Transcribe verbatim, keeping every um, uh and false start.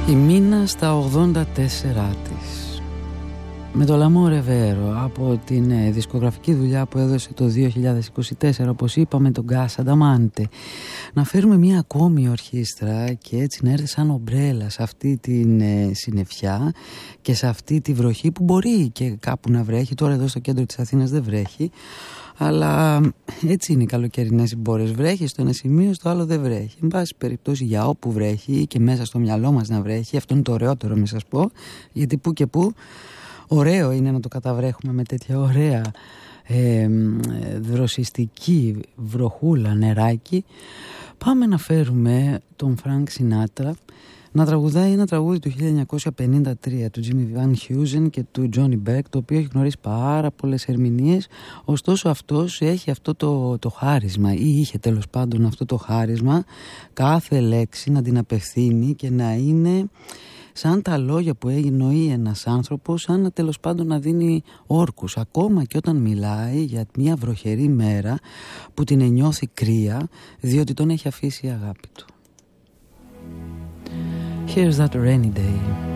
Η Μίνα στα ογδόντα τέσσερα της, με το L'Amore Vero, από την ε, δισκογραφική δουλειά που έδωσε το δύο χιλιάδες είκοσι τέσσερα, όπως είπαμε, τον Gas Adamante. Να φέρουμε μια ακόμη ορχήστρα και έτσι να έρθει σαν ομπρέλα σε αυτή την ε, συννεφιά και σε αυτή τη βροχή που μπορεί και κάπου να βρέχει. Τώρα εδώ στο κέντρο της Αθήνας δεν βρέχει, αλλά έτσι είναι οι καλοκαιρινές συμπόρες. Βρέχει στο ένα σημείο, στο άλλο δεν βρέχει. Εν πάση περιπτώσει, για όπου βρέχει και μέσα στο μυαλό μας να βρέχει, αυτό είναι το ωραιότερο, μη σας πω, γιατί που και που ωραίο είναι να το καταβρέχουμε με τέτοια ωραία ε, δροσιστική βροχούλα, νεράκι. Πάμε να φέρουμε τον Φρανκ Σινάτρα να τραγουδάει ένα τραγούδι του χίλια εννιακόσια πενήντα τρία του Τζίμι Βαν Χιούζεν και του Τζόνι Μπεκ, το οποίο έχει γνωρίσει πάρα πολλές ερμηνείες. Ωστόσο αυτός έχει αυτό το, το χάρισμα, ή είχε τέλος πάντων αυτό το χάρισμα, κάθε λέξη να την απευθύνει και να είναι σαν τα λόγια που εννοεί ένας άνθρωπος, σαν να τέλος πάντων να δίνει όρκους, ακόμα και όταν μιλάει για μια βροχερή μέρα που την ενιώθει κρύα, διότι τον έχει αφήσει η αγάπη του. Here's that rainy day.